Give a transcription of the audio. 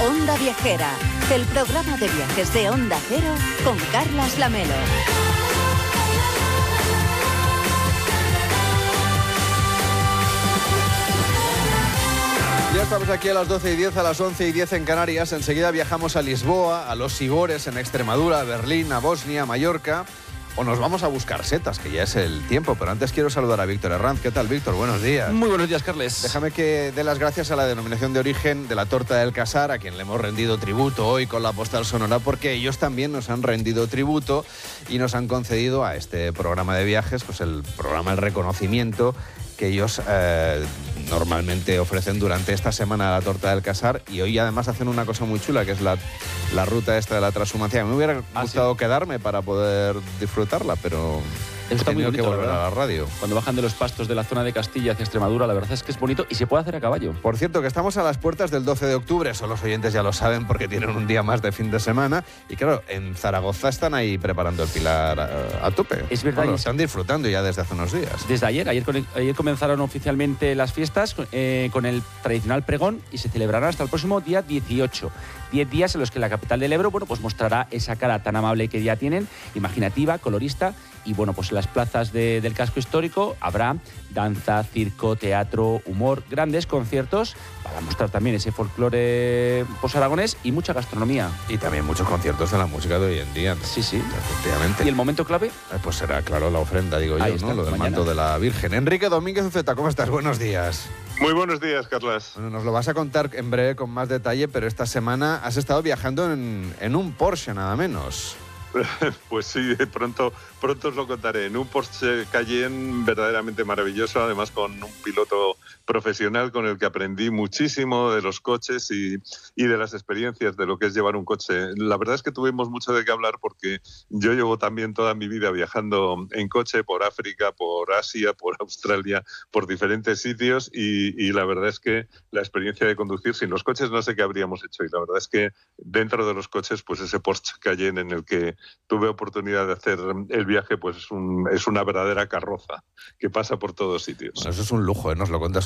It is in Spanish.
Onda Viajera, el programa de viajes de Onda Cero con Carlas Lamelo. Ya estamos aquí a las 12:10, a las 11:10 en Canarias. Enseguida viajamos a Lisboa, a Los Sigores en Extremadura, a Berlín, a Bosnia, a Mallorca. O nos vamos a buscar setas, que ya es el tiempo. Pero antes quiero saludar a Víctor Herranz. ¿Qué tal, Víctor? Buenos días. Muy buenos días, Carles. Déjame que dé las gracias a la denominación de origen de la torta del Casar, a quien le hemos rendido tributo hoy con la postal sonora, porque ellos también nos han rendido tributo y nos han concedido a este programa de viajes, pues el programa El Reconocimiento que ellos normalmente ofrecen durante esta semana la torta del Casar, y hoy además hacen una cosa muy chula, que es la ruta esta de la transhumancia. Me hubiera gustado quedarme para poder disfrutarla, pero he tenido que volver a la radio. Cuando bajan de los pastos de la zona de Castilla hacia Extremadura, la verdad es que es bonito y se puede hacer a caballo. Por cierto, que estamos a las puertas del 12 de octubre, eso los oyentes ya lo saben porque tienen un día más de fin de semana, y claro, en Zaragoza están ahí preparando el Pilar a tope. Es verdad. Bueno, están disfrutando ya desde hace unos días. Desde ayer comenzaron oficialmente las fiestas con el tradicional pregón, y se celebrarán hasta el próximo día 18. 10 días en los que la capital del Ebro, pues mostrará esa cara tan amable que ya tienen, imaginativa, colorista, y pues en las plazas del casco histórico habrá danza, circo, teatro, humor, grandes conciertos para mostrar también ese folclore posaragonés y mucha gastronomía. Y también muchos conciertos de la música de hoy en día. Sí, efectivamente. ¿Y el momento clave? Pues será, claro, la ofrenda, digo ahí yo, está, ¿no? Lo del mañana. manto de la Virgen. Enrique Domínguez Uceta, ¿cómo estás? Buenos días. Muy buenos días, Carlas. Bueno, nos lo vas a contar en breve con más detalle, pero esta semana has estado viajando en un Porsche, nada menos. Pues sí, pronto os lo contaré. En un Porsche Cayenne verdaderamente maravilloso, además con un piloto profesional con el que aprendí muchísimo de los coches y de las experiencias de lo que es llevar un coche. La verdad es que tuvimos mucho de qué hablar porque yo llevo también toda mi vida viajando en coche por África, por Asia, por Australia, por diferentes sitios, y la verdad es que la experiencia de conducir sin los coches no sé qué habríamos hecho, y la verdad es que dentro de los coches, pues ese Porsche Cayenne en el que tuve oportunidad de hacer el viaje, pues es una verdadera carroza que pasa por todos sitios. Bueno, eso es un lujo, nos lo cuentas